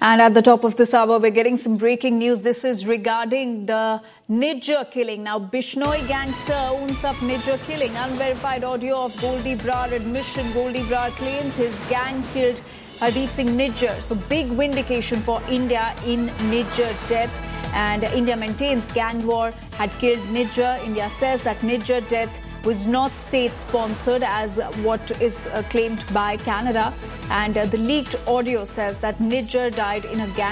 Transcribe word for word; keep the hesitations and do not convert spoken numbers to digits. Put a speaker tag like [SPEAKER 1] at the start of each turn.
[SPEAKER 1] And at the top of this hour, we're getting some breaking news. This is regarding the Nijjar killing. Now, Bishnoi gangster owns up Nijjar killing. Unverified audio of Goldy Brar admission. Goldy Brar claims his gang killed Hardeep Singh Nijjar. So, big vindication for India in Nijjar death. And India maintains gang war had killed Nijjar. India says that Nijjar death was not state-sponsored as what is uh, claimed by Canada. And uh, the leaked audio says that Nijjar died in a gang